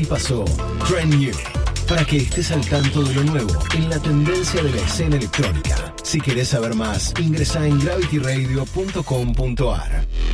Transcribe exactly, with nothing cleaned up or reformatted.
pasó Trend New, para que estés al tanto de lo nuevo en la tendencia de la escena electrónica. Si querés saber más, ingresa en gravity radio punto com punto a r.